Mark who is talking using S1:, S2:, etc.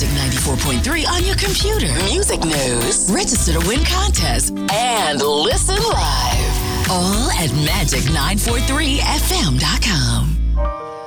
S1: Magic 94.3 on your computer. Music news, register to win contests, and listen live. All at Magic943FM.com.